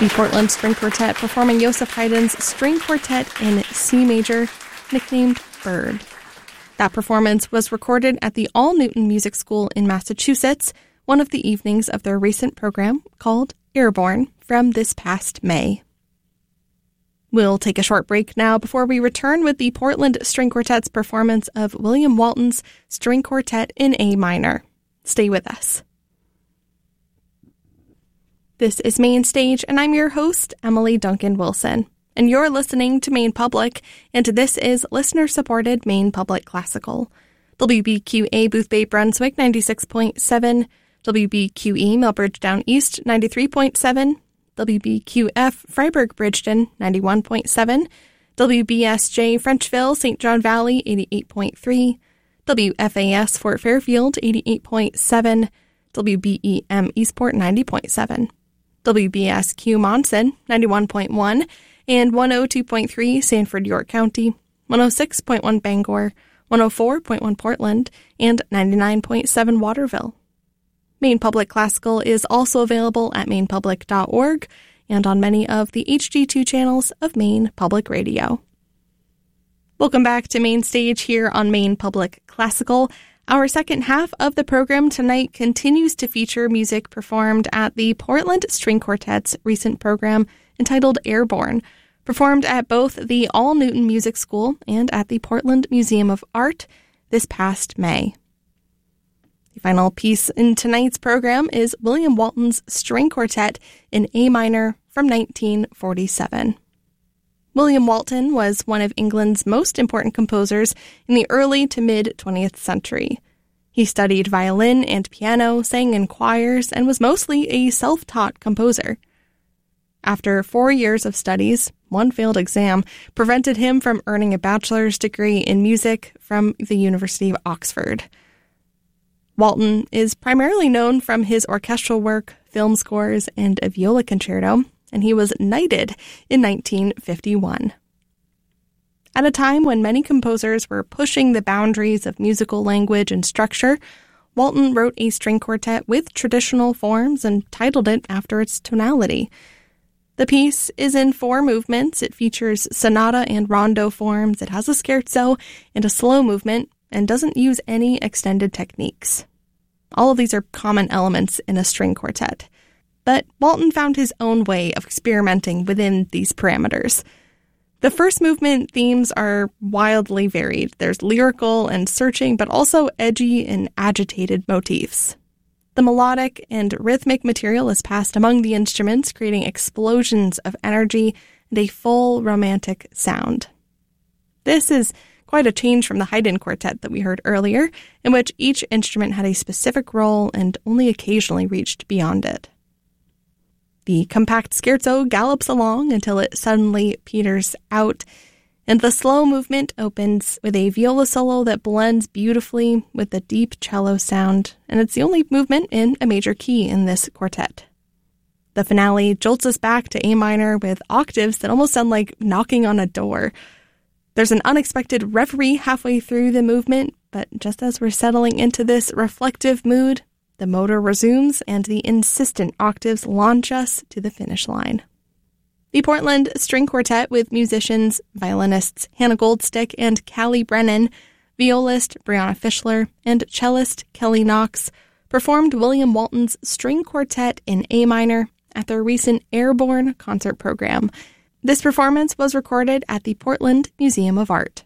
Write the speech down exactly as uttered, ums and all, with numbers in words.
The Portland String Quartet performing Joseph Haydn's String Quartet in C major, nicknamed Bird. That performance was recorded at the All Newton Music School in Massachusetts, one of the evenings of their recent program called Airborne from this past May. We'll take a short break now before we return with the Portland String Quartet's performance of William Walton's String Quartet in A minor. Stay with us. This is Main Stage, and I'm your host, Emily Duncan Wilson. And you're listening to Maine Public, and this is listener-supported Maine Public Classical. W B Q A Boothbay Brunswick ninety-six point seven, W B Q E Millbridge Down East ninety-three point seven, W B Q F Freiburg Bridgeton ninety-one point seven, W B S J Frenchville Saint John Valley eighty-eight point three, W F A S Fort Fairfield eighty-eight point seven, W B E M Eastport ninety point seven. W B S Q Monson, ninety-one point one, and one oh two point three Sanford, York County, one oh six point one Bangor, one oh four point one Portland, and ninety-nine point seven Waterville. Maine Public Classical is also available at maine public dot org and on many of the H G two channels of Maine Public Radio. Welcome back to Main Stage here on Maine Public Classical. Our second half of the program tonight continues to feature music performed at the Portland String Quartet's recent program entitled Airborne, performed at both the All Newton Music School and at the Portland Museum of Art this past May. The final piece in tonight's program is William Walton's String Quartet in A minor from nineteen forty-seven. William Walton was one of England's most important composers in the early to mid-twentieth century. He studied violin and piano, sang in choirs, and was mostly a self-taught composer. After four years of studies, one failed exam prevented him from earning a bachelor's degree in music from the University of Oxford. Walton is primarily known from his orchestral work, film scores, and a viola concerto, and he was knighted in nineteen fifty-one. At a time when many composers were pushing the boundaries of musical language and structure, Walton wrote a string quartet with traditional forms and titled it after its tonality. The piece is in four movements. It features sonata and rondo forms, it has a scherzo and a slow movement, and doesn't use any extended techniques. All of these are common elements in a string quartet. But Walton found his own way of experimenting within these parameters. The first movement themes are wildly varied. There's lyrical and searching, but also edgy and agitated motifs. The melodic and rhythmic material is passed among the instruments, creating explosions of energy and a full romantic sound. This is quite a change from the Haydn quartet that we heard earlier, in which each instrument had a specific role and only occasionally reached beyond it. The compact scherzo gallops along until it suddenly peters out, and the slow movement opens with a viola solo that blends beautifully with the deep cello sound, and it's the only movement in a major key in this quartet. The finale jolts us back to A minor with octaves that almost sound like knocking on a door. There's an unexpected reverie halfway through the movement, but just as we're settling into this reflective mood, the motor resumes and the insistent octaves launch us to the finish line. The Portland String Quartet with musicians, violinists Hannah Goldstick and Callie Brennan, violist Brianna Fischler, and cellist Kelly Knox performed William Walton's String Quartet in A minor at their recent Airborne concert program. This performance was recorded at the Portland Museum of Art.